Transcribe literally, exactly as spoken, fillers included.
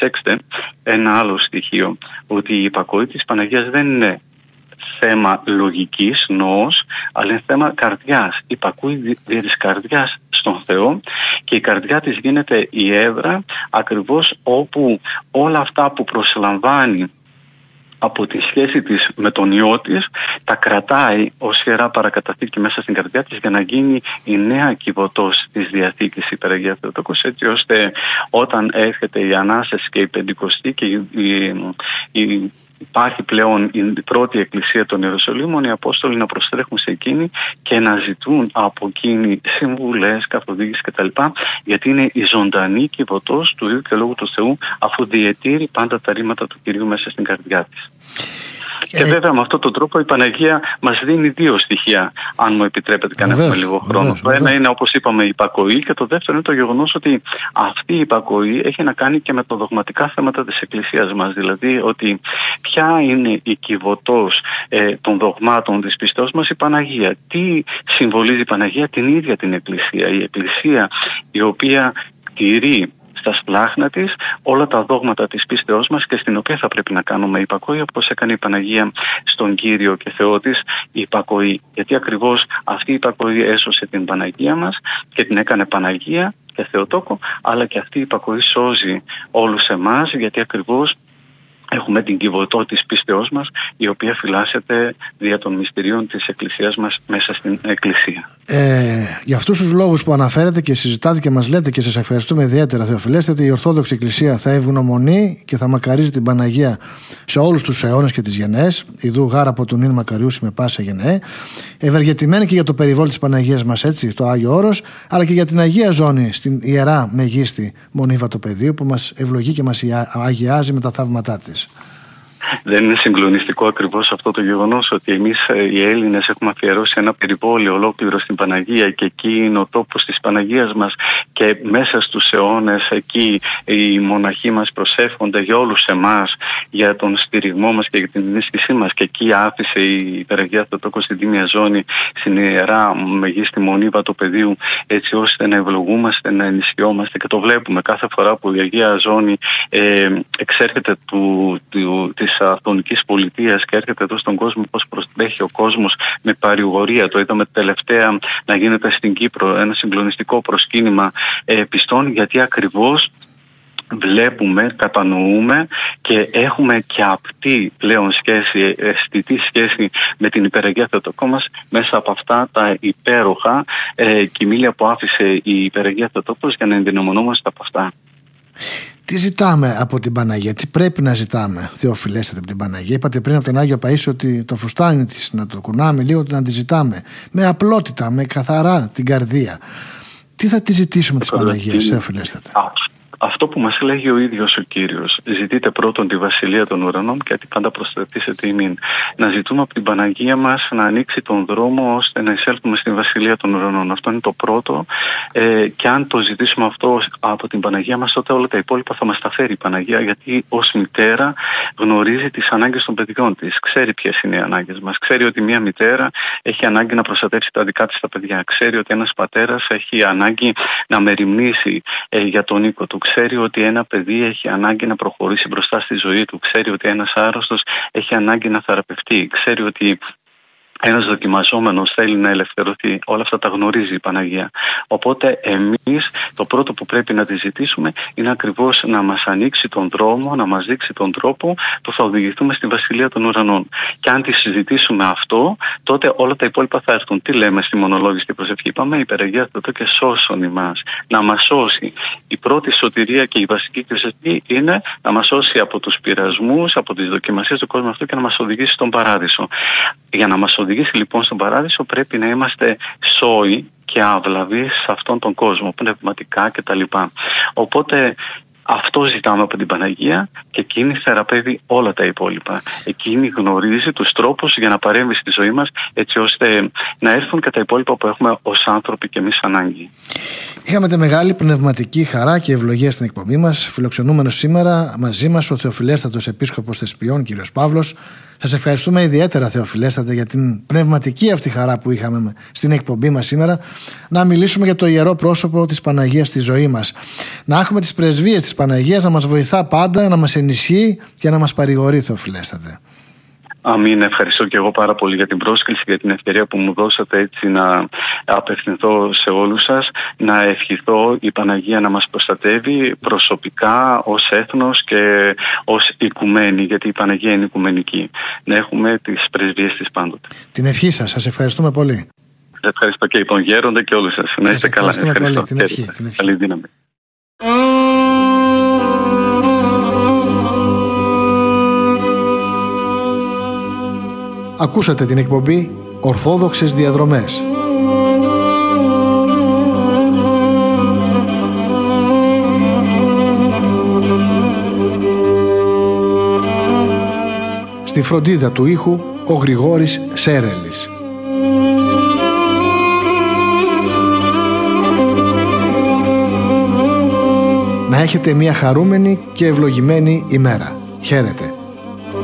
προσέξτε ένα άλλο στοιχείο, ότι η υπακοή της Παναγίας δεν είναι θέμα λογικής, νοός, αλλά είναι θέμα καρδιάς. Υπακούει δια της καρδιάς στον Θεό και η καρδιά της γίνεται η έδρα ακριβώς όπου όλα αυτά που προσλαμβάνει από τη σχέση της με τον Υιό της τα κρατάει ως Ιερά Παρακαταθήκη μέσα στην καρδιά της για να γίνει η νέα κυβωτός της Διαθήκης η Παναγία Θεοτόκος, έτσι ώστε όταν έρχεται η Ανάσταση και η Πεντηκοστή και η, η, η υπάρχει πλέον η πρώτη εκκλησία των Ιεροσολύμων, οι Απόστολοι να προστρέχουν σε εκείνη και να ζητούν από εκείνη συμβουλές, καθοδήγηση κτλ. Γιατί είναι η ζωντανή κυβωτός του Υιού και Λόγου του Θεού, αφού διετήρει πάντα τα ρήματα του Κυρίου μέσα στην καρδιά της. Και βέβαια με αυτόν τον τρόπο η Παναγία μας δίνει δύο στοιχεία, αν μου επιτρέπετε και αν έχουμε λίγο χρόνο. Βεβαίως, το ένα βεβαίως. Είναι, όπως είπαμε, η υπακοή, και το δεύτερο είναι το γεγονός ότι αυτή η υπακοή έχει να κάνει και με τα δογματικά θέματα της Εκκλησίας μας. Δηλαδή ότι ποια είναι η κυβωτός ε, των δογμάτων της πιστός μας, η Παναγία. Τι συμβολίζει η Παναγία? Την ίδια την Εκκλησία. Η Εκκλησία η οποία τηρεί στα σπλάχνα της όλα τα δόγματα της πίστεώς μας και στην οποία θα πρέπει να κάνουμε υπακοή, όπως έκανε η Παναγία στον Κύριο και Θεό της υπακοή. Γιατί ακριβώς αυτή η υπακοή έσωσε την Παναγία μας και την έκανε Παναγία και Θεοτόκο, αλλά και αυτή η υπακοή σώζει όλους εμάς, γιατί ακριβώς έχουμε την κυβωτό της πίστεώς μας, η οποία φυλάσσεται δια των μυστηρίων της Εκκλησίας μας μέσα στην Εκκλησία. Ε, για αυτούς τους λόγους που αναφέρετε και συζητάτε και μας λέτε, και σας ευχαριστούμε ιδιαίτερα, Θεοφιλέστε, ότι η Ορθόδοξη Εκκλησία θα ευγνωμονεί και θα μακαρίζει την Παναγία σε όλους τους αιώνες και τις γενναίες. Ιδού γάρα από τον νυν μακαριούσι με πάσα γενναίε. Ευεργετημένη και για το περιβόλι της Παναγίας μας, έτσι, το Άγιο Όρος, αλλά και για την Αγία Ζώνη στην Ιερά Μεγίστη Μονίβα του Πεδίου, που μας ευλογεί και μας αγιάζει με τα θαύματά της. Δεν είναι συγκλονιστικό ακριβώς αυτό το γεγονός ότι εμείς οι Έλληνες έχουμε αφιερώσει ένα περιβόλιο ολόκληρο στην Παναγία και εκεί είναι ο τόπος της Παναγίας μας και μέσα στους αιώνες εκεί οι μοναχοί μας προσεύχονται για όλους εμάς, για τον στηριγμό μας και για την ενίσχυσή μας, και εκεί άφησε η Παναγία Θεοτόκος στην Τίμια Ζώνη, στην Ιερά Μεγίστη Μονίβα του Πεδίου, έτσι ώστε να ευλογούμαστε, να ενισχυόμαστε, και το βλέπουμε κάθε φορά που η Αγία Ζώνη ε, εξέρχεται του, του, της Αυθονικής Πολιτείας και έρχεται εδώ στον κόσμο, πώς προστέχει ο κόσμος με παρηγορία. Το είδαμε τελευταία να γίνεται στην Κύπρο, ένα συγκλονιστικό προσκύνημα ε, πιστών, γιατί ακριβώς βλέπουμε, κατανοούμε και έχουμε και απτή πλέον σχέση, αισθητή σχέση με την Υπεραγία Θεοτόκο μας μέσα από αυτά τα υπέροχα ε, κοιμήλια που άφησε η Υπεραγία Θεοτόκος για να ενδυναμωνόμαστε από αυτά. Τι ζητάμε από την Παναγία, τι πρέπει να ζητάμε, Θεοφιλέστατε, από την Παναγία? Είπατε πριν από τον Άγιο Παΐσιο ότι το φουστάνι της να το κουνάμε λίγο, να τη ζητάμε με απλότητα, με καθαρά την καρδία. Τι θα τη ζητήσουμε της Παναγίας, Θεοφιλέστατε? Αυτό που μας λέγει ο ίδιος ο Κύριος: ζητείτε πρώτον τη βασιλεία των ουρανών και ότι πάντα προστατήσετε ημίν. Να ζητούμε από την Παναγία μας να ανοίξει τον δρόμο ώστε να εισέλθουμε στην βασιλεία των ουρανών. Αυτό είναι το πρώτο. Ε, και αν το ζητήσουμε αυτό από την Παναγία μας, τότε όλα τα υπόλοιπα θα μας τα φέρει η Παναγία, γιατί ως μητέρα γνωρίζει τις ανάγκες των παιδιών της. Ξέρει ποιες είναι οι ανάγκες μας. Ξέρει ότι μια μητέρα έχει ανάγκη να προστατεύσει τα δικά της τα παιδιά. Ξέρει ότι ένας πατέρας έχει ανάγκη να μεριμνήσει ε, για τον οίκο του. Ξέρει ότι ένα παιδί έχει ανάγκη να προχωρήσει μπροστά στη ζωή του. Ξέρει ότι ένας άρρωστος έχει ανάγκη να θεραπευτεί. Ξέρει ότι ένας δοκιμαζόμενος θέλει να ελευθερωθεί. Όλα αυτά τα γνωρίζει η Παναγία. Οπότε εμείς το πρώτο που πρέπει να τη ζητήσουμε είναι ακριβώς να μας ανοίξει τον δρόμο, να μας δείξει τον τρόπο που θα οδηγηθούμε στη Βασιλεία των Ουρανών. Και αν τη συζητήσουμε αυτό, τότε όλα τα υπόλοιπα θα έρθουν. Τι λέμε στη μονολόγιστη προσευχή? Είπαμε η Παναγία Θεοτόκο και σώσον ημάς. Να μας σώσει. Η πρώτη σωτηρία και η βασική προσευχή είναι να μας σώσει από τους πειρασμούς, από τις δοκιμασίες του κόσμου αυτού και να μας οδηγήσει στον παράδεισο. Για να μας οδηγήσει λοιπόν στον παράδεισο πρέπει να είμαστε σόοι και αύλαβοι σε αυτόν τον κόσμο, πνευματικά κτλ. Οπότε αυτό ζητάμε από την Παναγία και εκείνη θεραπεύει όλα τα υπόλοιπα. Εκείνη γνωρίζει τους τρόπους για να παρέμβει στη ζωή μας, έτσι ώστε να έρθουν και τα υπόλοιπα που έχουμε ως άνθρωποι και εμείς ανάγκη. Είχαμε τη μεγάλη πνευματική χαρά και ευλογία στην εκπομπή μας, φιλοξενούμενος σήμερα μαζί μας ο Θεοφιλέστατος Επίσκοπος Θεσπιών κ. Παύλος Σας ευχαριστούμε ιδιαίτερα, Θεοφιλέστατε, για την πνευματική αυτή χαρά που είχαμε στην εκπομπή μας σήμερα, να μιλήσουμε για το ιερό πρόσωπο της Παναγίας στη ζωή μας. Να έχουμε τις πρεσβείες της Παναγίας να μας βοηθά πάντα, να μας ενισχύει και να μας παρηγορεί, Θεοφιλέστατε. Αμήν. Ευχαριστώ και εγώ πάρα πολύ για την πρόσκληση, για την ευκαιρία που μου δώσατε έτσι να απευθυνθώ σε όλους σας, να ευχηθώ η Παναγία να μας προστατεύει προσωπικά ως έθνος και ως οικουμένη, γιατί η Παναγία είναι οικουμενική. Να έχουμε τις πρεσβείες της πάντοτε. Την ευχή σας. Σας ευχαριστούμε πολύ. Σας ευχαριστώ και τον Γέροντα και όλους σας. Να είστε καλά. Ευχαριστούμε πολύ. Την ευχή. Την ευχή. Καλή δύναμη. Ακούσατε την εκπομπή Ορθόδοξες Διαδρομές. Στη φροντίδα του ήχου ο Γρηγόρης Σέρελης. Να έχετε μια χαρούμενη και ευλογημένη ημέρα. Χαίρετε.